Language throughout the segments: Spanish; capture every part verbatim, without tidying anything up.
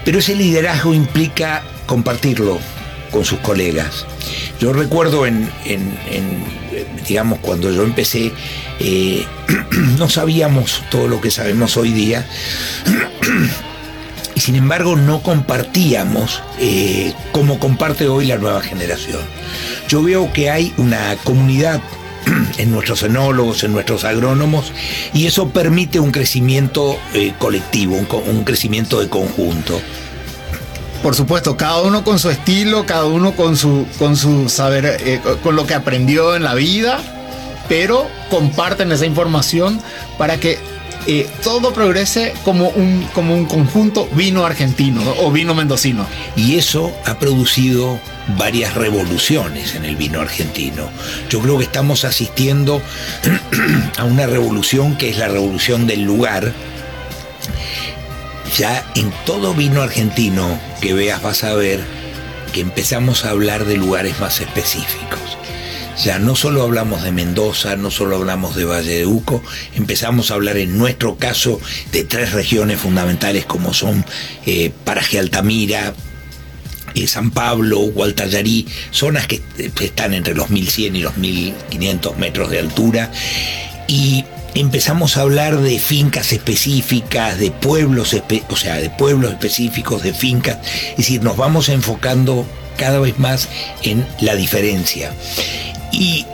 Pero ese liderazgo implica compartirlo con sus colegas. Yo recuerdo en, en, en digamos, cuando yo empecé, eh, no sabíamos todo lo que sabemos hoy día, y sin embargo no compartíamos eh, como comparte hoy la nueva generación. Yo veo que hay una comunidad en nuestros enólogos, en nuestros agrónomos, y eso permite un crecimiento eh, colectivo, un, un crecimiento de conjunto. Por supuesto, cada uno con su estilo, cada uno con su, con su saber, eh, con lo que aprendió en la vida, pero comparten esa información para que eh, todo progrese como un, como un conjunto vino argentino, ¿no? O vino mendocino. Y eso ha producido varias revoluciones en el vino argentino. Yo creo que estamos asistiendo a una revolución que es la revolución del lugar. Ya en todo vino argentino que veas vas a ver que empezamos a hablar de lugares más específicos. Ya no solo hablamos de Mendoza, no solo hablamos de Valle de Uco, empezamos a hablar en nuestro caso de tres regiones fundamentales como son eh, Paraje Altamira, eh, San Pablo, Gualtallarí, zonas que están entre los mil cien y los mil quinientos metros de altura, y empezamos a hablar de fincas específicas, de pueblos, espe- o sea, de pueblos específicos, de fincas. Es decir, nos vamos enfocando cada vez más en la diferencia. Y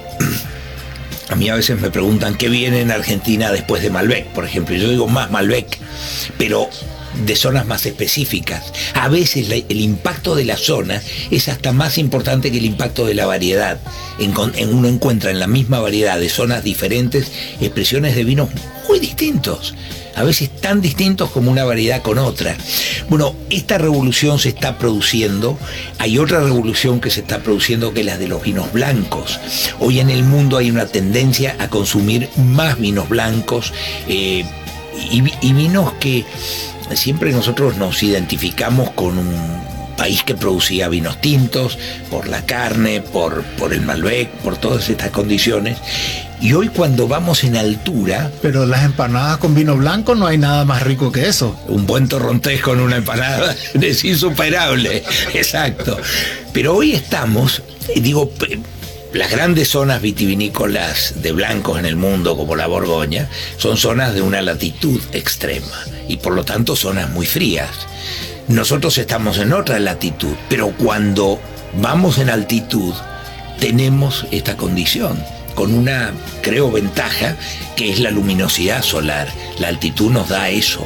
a mí a veces me preguntan qué viene en Argentina después de Malbec, por ejemplo. Yo digo más Malbec, pero de zonas más específicas. A veces la, el impacto de la zona es hasta más importante que el impacto de la variedad. En, en uno encuentra en la misma variedad de zonas diferentes expresiones de vinos muy distintos, a veces tan distintos como una variedad con otra. Bueno, esta revolución se está produciendo. Hay otra revolución que se está produciendo, que es la de los vinos blancos. Hoy en el mundo hay una tendencia a consumir más vinos blancos, eh, y, y vinos que siempre nosotros nos identificamos con un país que producía vinos tintos, por la carne, por, por el Malbec, por todas estas condiciones. Y hoy cuando vamos en altura... Pero las empanadas con vino blanco no hay nada más rico que eso. Un buen torrontés con una empanada es insuperable, exacto. Pero hoy estamos, digo, las grandes zonas vitivinícolas de blancos en el mundo, como la Borgoña, son zonas de una latitud extrema y por lo tanto zonas muy frías. Nosotros estamos en otra latitud, pero cuando vamos en altitud tenemos esta condición, con una, creo, ventaja, que es la luminosidad solar. La altitud nos da eso.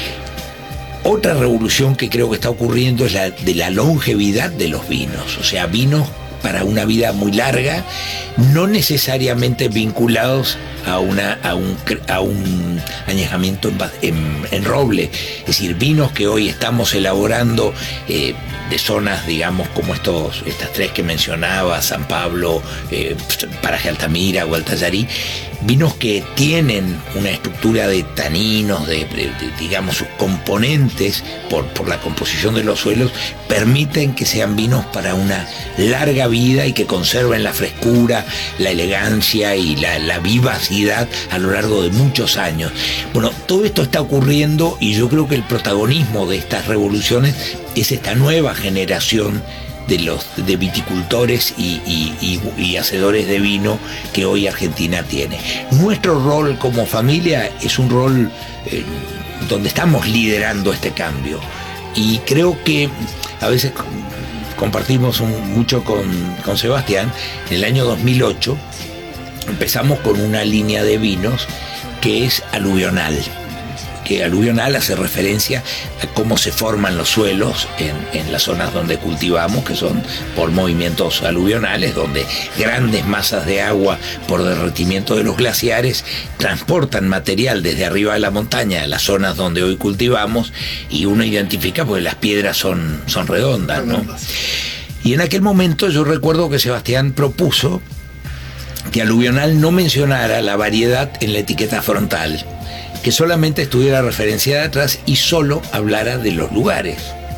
Otra revolución que creo que está ocurriendo es la de la longevidad de los vinos, o sea, vinos para una vida muy larga, no necesariamente vinculados a, una, a, un, a un añejamiento en, en, en roble. Es decir, vinos que hoy estamos elaborando eh, de zonas, digamos, como estos, estas tres que mencionaba, San Pablo, eh, Paraje Altamira, Gualtallarí, vinos que tienen una estructura de taninos, de, de, de digamos, sus componentes por, por la composición de los suelos, permiten que sean vinos para una larga vida y que conserven la frescura, la elegancia y la, la vivacidad a lo largo de muchos años. Bueno, todo esto está ocurriendo y yo creo que el protagonismo de estas revoluciones es esta nueva generación de los de viticultores y, y, y, y hacedores de vino que hoy Argentina tiene. Nuestro rol como familia es un rol eh, donde estamos liderando este cambio, y creo que a veces compartimos un, mucho con, con Sebastián. En el año dos mil ocho empezamos con una línea de vinos que es aluvional, que aluvional hace referencia a cómo se forman los suelos en, en las zonas donde cultivamos, que son por movimientos aluvionales, donde grandes masas de agua por derretimiento de los glaciares transportan material desde arriba de la montaña a las zonas donde hoy cultivamos, y uno identifica porque las piedras son, son redondas, ¿no? Y en aquel momento yo recuerdo que Sebastián propuso que aluvional no mencionara la variedad en la etiqueta frontal, que solamente estuviera referenciada atrás y solo hablara de los lugares.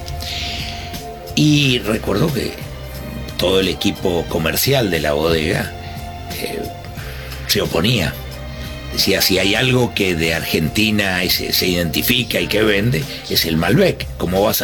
Y recuerdo que todo el equipo comercial de la bodega eh, se oponía. Decía, si hay algo que de Argentina se, se identifica y que vende, es el Malbec. ¿Cómo vas a